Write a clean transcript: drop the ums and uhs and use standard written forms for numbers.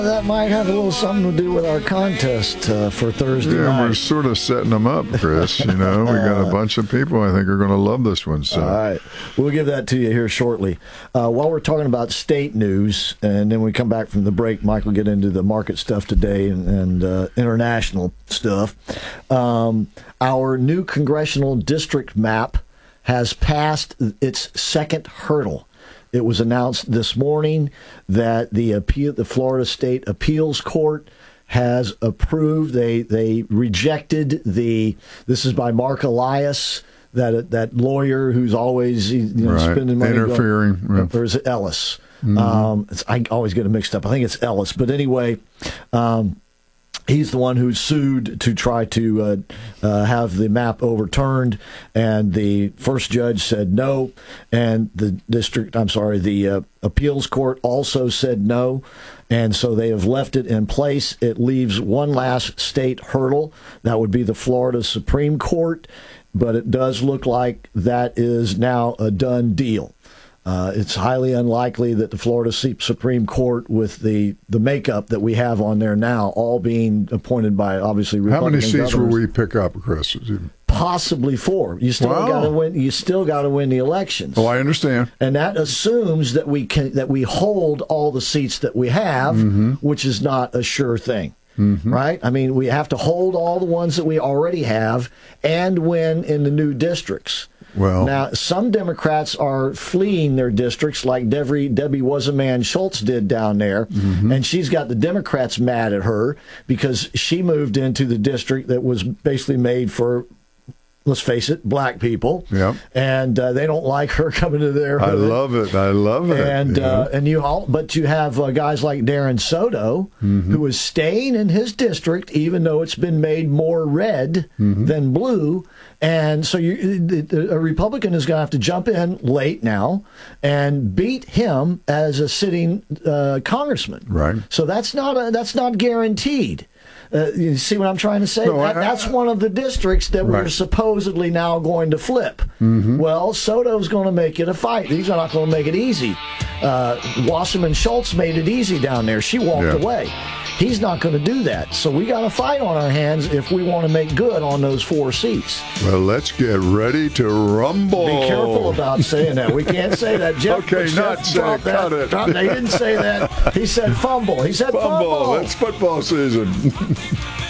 That might have a little something to do with our contest for Thursday Yeah, night. we're sort of setting them up, Chris. We got a bunch of people I think are going to love this one. So. All right. We'll give that to you here shortly. While we're talking about state news, and then when we come back from the break, Mike will get into the market stuff today and international stuff. Our new congressional district map has passed its second hurdle. It was announced this morning that the Florida State Appeals Court has approved. They rejected this is by Mark Elias, that lawyer who's always spending money interfering. Or is it Ellis? I always get it mixed up. I think it's Ellis. But anyway, he's the one who sued to try to have the map overturned, and the first judge said no, and the appeals court also said no, and so they have left it in place. It leaves one last state hurdle. That would be the Florida Supreme Court, but it does look like that is now a done deal. It's highly unlikely that the Florida Supreme Court, with the makeup that we have on there now, all being appointed by obviously Republican governors. How many seats will we pick up, Chris? Possibly 4. You still got to win. You still got to win the elections. Oh, I understand. And that assumes that we hold all the seats that we have, which is not a sure thing. Right? I mean, we have to hold all the ones that we already have and win in the new districts. Well, now, some Democrats are fleeing their districts, like Debbie Wasserman Schultz did down there, and she's got the Democrats mad at her because she moved into the district that was basically made for, let's face it, black people. Yep. And they don't like her coming to their hood. I love it. But you have guys like Darren Soto, who is staying in his district, even though it's been made more red than blue. And so a Republican is going to have to jump in late now and beat him as a sitting congressman. Right. So that's not guaranteed. You see what I'm trying to say? No, that's one of the districts that we're supposedly now going to flip. Well, Soto's going to make it a fight. He's not going to make it easy. Wasserman Schultz made it easy down there. She walked away. He's not going to do that. So we got a fight on our hands if we want to make good on those 4 seats. Well, let's get ready to rumble. Be careful about saying that. We can't say that. Jeff, Jeff, cut it. He didn't say that. He said fumble. He said fumble. It's football season.